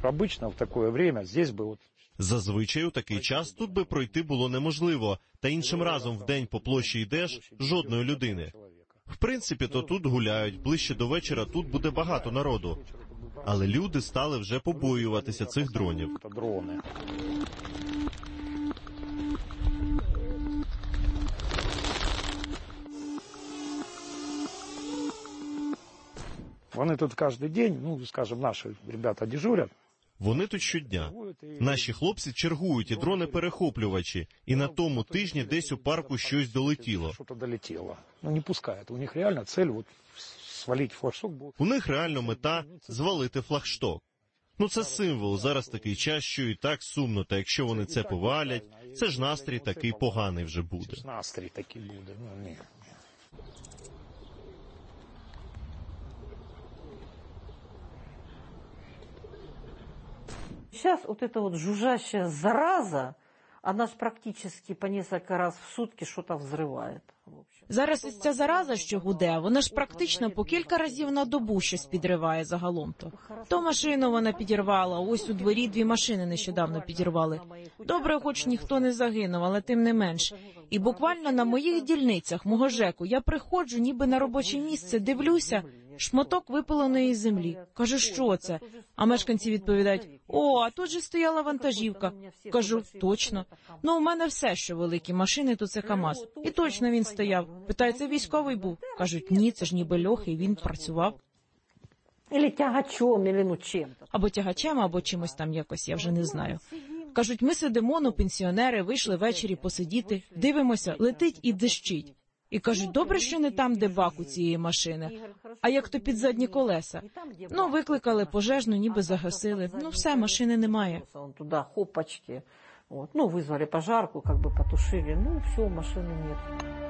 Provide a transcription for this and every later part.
Обычно в такое время здесь бы вот... Зазвичай у такий час тут би пройти було неможливо, та іншим разом в день по площі йдеш – жодної людини. В принципі, то тут гуляють, ближче до вечора тут буде багато народу. Але люди стали вже побоюватися цих дронів. Вони тут кожен день, ну, скажімо, наші ребята дежурять. Вони тут щодня. Наші хлопці чергують, і дрони-перехоплювачі. І на тому тижні десь у парку щось долетіло. Ну, не пускають. У них реально цель вот свалити флагшток. У них реально мета – звалити флагшток. Ну, це символ. Зараз такий час, що і так сумно. Та якщо вони це повалять, це ж настрій такий поганий вже буде. Настрій такий буде. Ну, ні. Сейчас вот эта вот жужжащая зараза, она ж практически по несколько раз в сутки что-то взрывает. Зараз ось ця зараза, що гуде, вона ж практично по кілька разів на добу щось підриває загалом-то. То машину вона підірвала, ось у дворі 2 машини нещодавно підірвали. Добре, хоч ніхто не загинув, але тим не менш. І буквально на моїх дільницях, мого ЖЕКу, я приходжу ніби на робоче місце, дивлюся, шматок випаленої землі. Кажу, що це? А мешканці відповідають, о, а тут же стояла вантажівка. Кажу, точно. Ну, у мене все, що великі машини, то це КАМАЗ. І точно він стояв. Питаю, це військовий був? Кажуть, ні, це ж ніби льох, і він працював. Или тягачом, или ну чим-то. Або тягачем, або чимось там якось, я вже не знаю. Кажуть, ми сидимо, ну, пенсіонери, вийшли ввечері посидіти, дивимося, летить і дещить. І кажуть, добре, що не там, де бак у цієї машини, а як то під задні колеса. Ну, викликали пожежну, ніби загасили. Ну, все, машини немає. Туда хопочки. Вот. Ну, вызвали пожарку, как бы потушили. Ну, все, машины нет.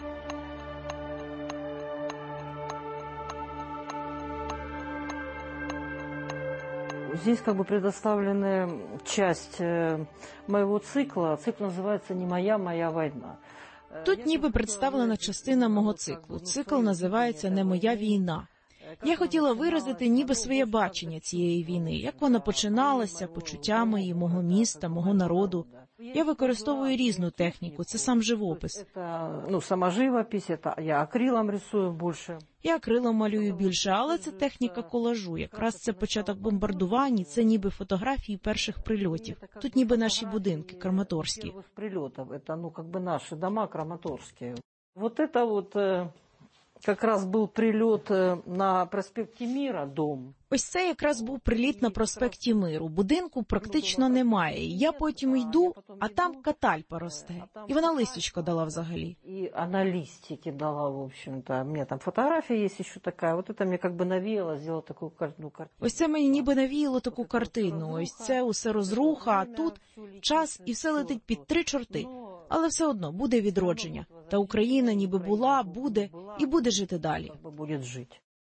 Здесь как бы предоставлена часть моего цикла. Цикл называется «Не моя, моя война». Тут ніби представлена частина мого циклу. Цикл називається «Не моя війна». Я хотіла виразити ніби своє бачення цієї війни, як вона починалася, почуття мої, мого міста, мого народу. Я використовую різну техніку, це сам живопис. Ну, сама живопись, я акрилом рисую більше. Я акрилом малюю більше, але це техніка колажу. Якраз це початок бомбардувань, це ніби фотографії перших прильотів. Тут ніби наші будинки, краматорські. Прильотів, це, ну, як би наші дома краматорські. Вот это вот... Как раз був прильот на проспекті Мира, дом. Ось це якраз був приліт на проспекті Миру. Будинку практично немає. Я потім йду, а там катальпа росте. І вона листочко дала взагалі. І вона листики дала, в общем-то. У мене там фотографія є ще така. Вот це мені як би навіяло, зробила таку картину. Ось це мені ніби навіяло таку картину. Ось це усе розруха, а тут час і все летить під 3 чорти. Але все одно буде відродження. Та Україна ніби була, буде і буде жити далі. Буде жити.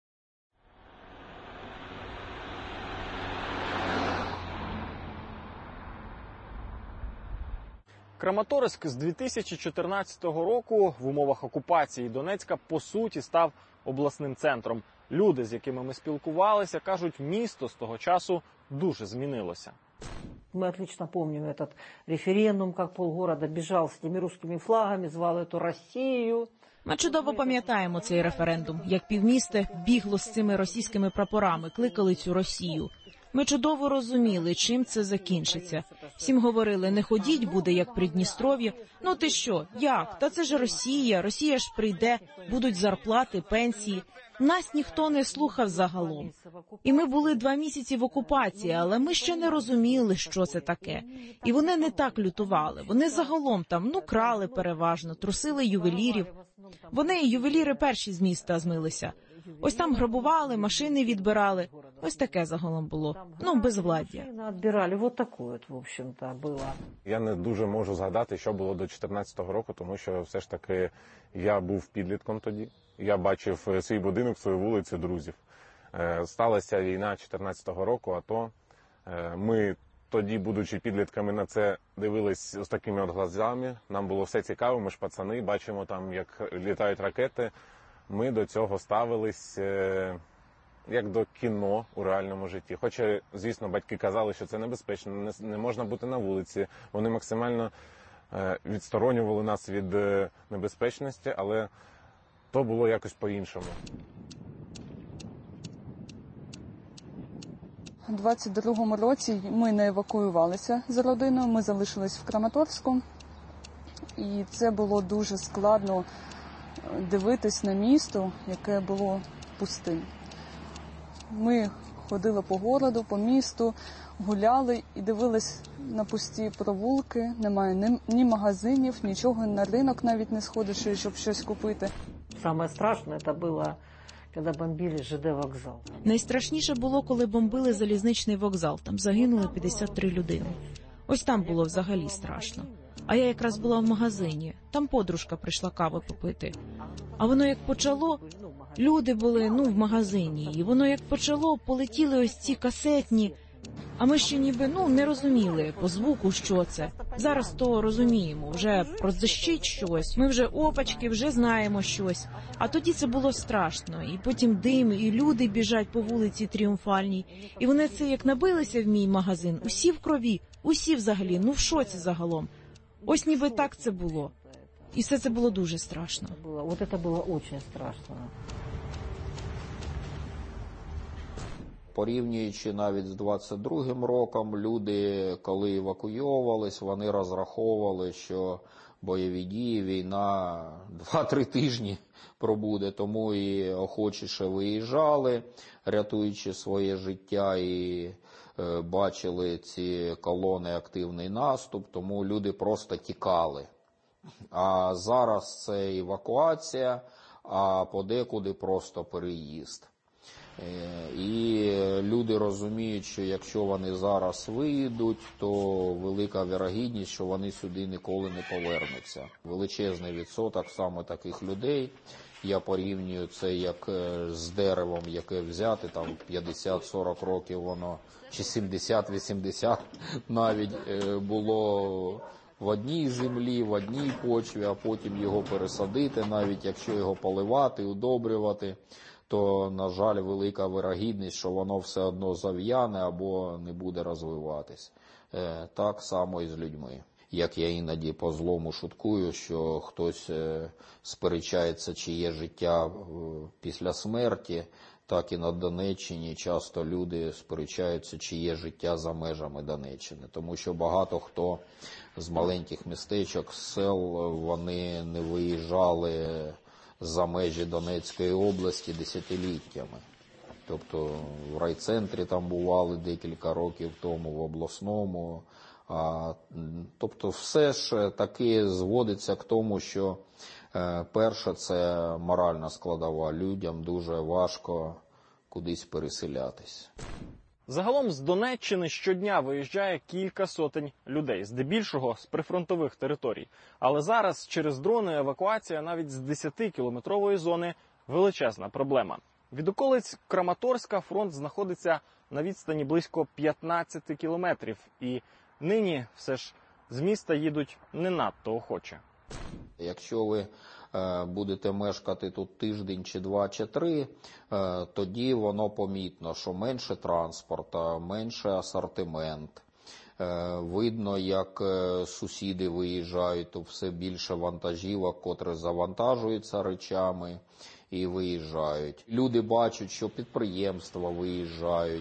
Краматорськ з 2014 року в умовах окупації Донецька по суті став обласним центром. Люди, з якими ми спілкувалися, кажуть, місто з того часу дуже змінилося. Мы отлично помним этот референдум, как полгорода бежал с теми русскими флагами, звал эту Росію. Ми чудово пам'ятаємо цей референдум, як півміста бігло з цими російськими прапорами, кликали цю Росію. Ми чудово розуміли, чим це закінчиться. Всім говорили, не ходіть, буде як Придністров'я. Ну ти що, як? Та це ж Росія, Росія ж прийде, будуть зарплати, пенсії. Нас ніхто не слухав загалом. І ми були 2 місяці в окупації, але ми ще не розуміли, що це таке. І вони не так лютували. Вони загалом там, ну, крали переважно, трусили ювелірів. Вони, ювеліри, перші з міста змилися. Ось там грабували, машини відбирали. Ось таке загалом було. Ну, безвладдя. Відбирали, ось таке, в общем-то, було. Я не дуже можу згадати, що було до 2014 року, тому що все ж таки я був підлітком тоді. Я бачив свій будинок, свою вулицю, друзів. Сталася війна 2014 року, АТО. Ми тоді, будучи підлітками, на це дивились з такими от глазами. Нам було все цікаво, ми ж пацани, бачимо там, як літають ракети. Ми до цього ставились як до кіно у реальному житті. Хоча, звісно, батьки казали, що це небезпечно, не можна бути на вулиці. Вони максимально відсторонювали нас від небезпечності, але то було якось по-іншому. У 22-му році ми не евакуювалися з родиною, ми залишились в Краматорську. І це було дуже складно дивитись на місто, яке було пустим. Ми ходили по городу, по місту, гуляли і дивились на пусті провулки. Немає ні магазинів, нічого, на ринок навіть не сходиш, щоб щось купити. Самое страшное это было, когда бомбили ЖД-вокзал. Найстрашніше було, коли бомбили залізничний вокзал. Там загинули 53 людини. Ось там було взагалі страшно. А я якраз була в магазині. Там подружка прийшла кави попити. А воно як почало, люди були, в магазині. І воно як почало, полетіли ось ці касетні. А ми ще ніби, не розуміли по звуку, що це. Зараз то розуміємо, вже проздищить щось. Ми вже опачки, вже знаємо щось. А тоді це було страшно. І потім дим, і люди біжать по вулиці Тріумфальній. І вони це як набилися в мій магазин. Усі в крові, усі взагалі, в шоці загалом. Ось ніби так це було. І все це було дуже страшно. Вот это было очень страшно. Порівнюючи навіть з 22-м роком, люди, коли евакуйовувались, вони розраховували, що бойові дії, війна 2-3 тижні пробуде, тому і охочіше виїжджали, рятуючи своє життя, і бачили ці колони, активний наступ, тому люди просто тікали. А зараз це евакуація, а подекуди просто переїзд. І люди розуміють, що якщо вони зараз виїдуть, то велика вірогідність, що вони сюди ніколи не повернуться. Величезний відсоток саме таких людей. Я порівнюю це як з деревом, яке взяти, там 50-40 років воно, чи 70-80 навіть було в одній землі, в одній почві, а потім його пересадити, навіть якщо його поливати, удобрювати, то, на жаль, велика вирогідність, що воно все одно зав'яне або не буде розвиватись. Так само і з людьми. Як я іноді по злому шуткую, що хтось сперечається, чи є життя після смерті, так і на Донеччині часто люди сперечаються, чи є життя за межами Донеччини. Тому що багато хто з маленьких містечок, з сел, вони не виїжджали за межі Донецької області десятиліттями. Тобто в райцентрі там бували декілька років тому, в обласному. Тобто все ж таки зводиться к тому, що перше – це моральна складова. Людям дуже важко кудись переселятись. Загалом з Донеччини щодня виїжджає кілька сотень людей, здебільшого з прифронтових територій. Але зараз через дрони евакуація навіть з 10-кілометрової зони – величезна проблема. Від околиць Краматорська фронт знаходиться на відстані близько 15 кілометрів. І нині все ж з міста їдуть не надто охоче. Якщо ви будете мешкати тут тиждень, чи 2, чи 3, тоді воно помітно, що менше транспорту, менше асортимент. Видно, як сусіди виїжджають, то все більше вантажівок, котрі завантажуються речами і виїжджають. Люди бачать, що підприємства виїжджають,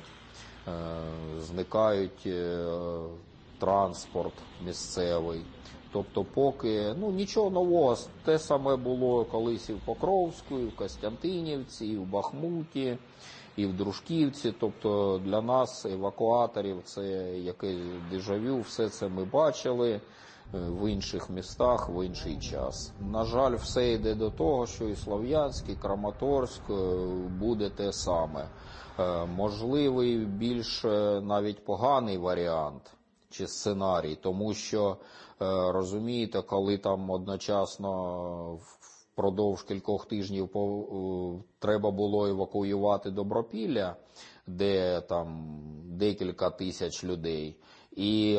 зникають транспорт місцевий. Тобто поки, нічого нового, те саме було колись і в Покровську, і в Костянтинівці, і в Бахмуті, і в Дружківці. Тобто для нас, евакуаторів, це якесь дежавю, все це ми бачили в інших містах, в інший час. На жаль, все йде до того, що і Слов'янськ, і Краматорськ буде те саме. Можливий більш навіть поганий варіант чи сценарій, тому що, розумієте, коли там одночасно впродовж кількох тижнів треба було евакуювати Добропілля, де там декілька тисяч людей, і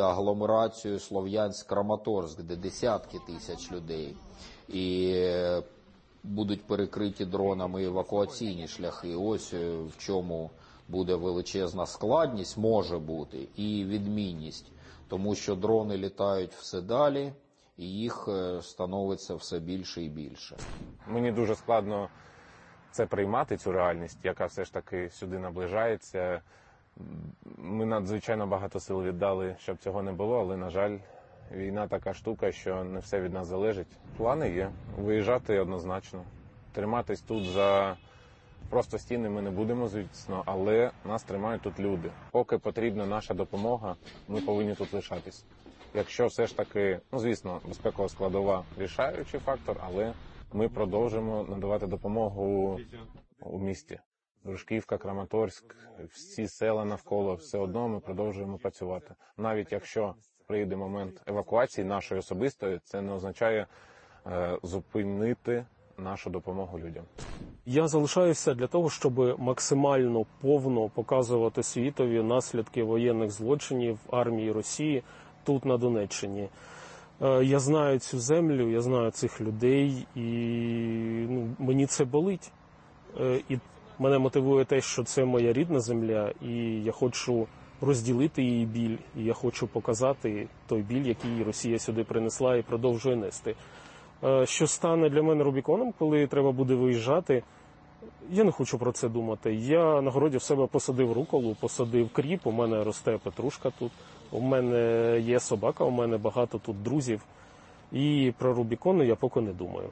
агломерацію Слов'янськ-Краматорськ, де десятки тисяч людей. І будуть перекриті дронами евакуаційні шляхи. Ось в чому буде величезна складність, може бути, і відмінність. Тому що дрони літають все далі, і їх становиться все більше і більше. Мені дуже складно це приймати, цю реальність, яка все ж таки сюди наближається. Ми надзвичайно багато сил віддали, щоб цього не було, але, на жаль, війна така штука, що не все від нас залежить. Плани є. Виїжджати однозначно. Триматись тут за просто стіни ми не будемо, звісно, але нас тримають тут люди. Поки потрібна наша допомога, ми повинні тут лишатись. Якщо все ж таки, звісно, безпекова складова рішаючий фактор, але ми продовжимо надавати допомогу у місті. Дружківка, Краматорськ, всі села навколо, все одно ми продовжуємо працювати. Навіть якщо прийде момент евакуації нашої особистої, це не означає зупинити нашу допомогу людям. Я залишаюся для того, щоб максимально повно показувати світові наслідки воєнних злочинів армії Росії тут, на Донеччині. Я знаю цю землю, я знаю цих людей, і мені це болить. І мене мотивує те, що це моя рідна земля, і я хочу розділити її біль, і я хочу показати той біль, який Росія сюди принесла і продовжує нести. Що стане для мене Рубіконом, коли треба буде виїжджати, я не хочу про це думати. Я на городі в себе посадив руколу, посадив кріп, у мене росте петрушка тут, у мене є собака, у мене багато тут друзів. І про Рубікони я поки не думаю.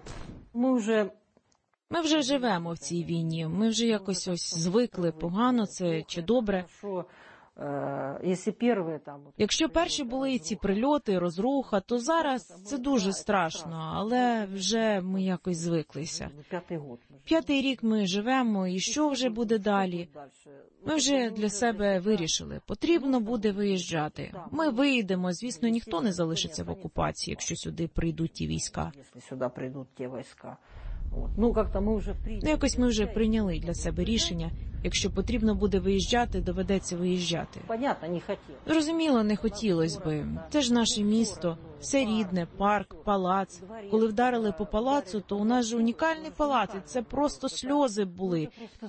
Ми вже живемо в цій війні, ми вже якось ось звикли, погано це чи добре. Якщо перші були ці прильоти, розруха, то зараз це дуже страшно, але вже ми якось звиклися. 5-й рік ми живемо, і що вже буде далі? Ми вже для себе вирішили, потрібно буде виїжджати. Ми виїдемо, звісно, ніхто не залишиться в окупації, якщо сюди прийдуть ті війська. Якось ми вже прийняли для себе рішення. Якщо потрібно буде виїжджати, доведеться виїжджати. Зрозуміло, не хотілося би. Це ж наше місто, все рідне, парк, палац. Коли вдарили по палацу, то у нас же унікальний палац, і це просто сльози були.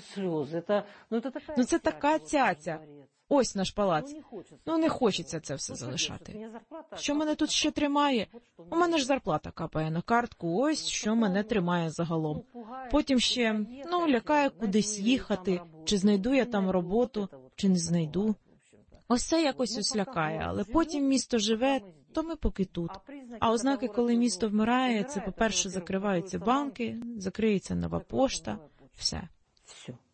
Це така цяця. Ось наш палац. Не хочеться це все залишати. Що мене тут ще тримає? У мене ж зарплата капає на картку, ось що мене тримає загалом. Потім ще, лякає кудись їхати, чи знайду я там роботу, чи не знайду. Ось це якось ось лякає, але потім місто живе, то ми поки тут. А ознаки, коли місто вмирає, це, по-перше, закриваються банки, закриється нова пошта, все.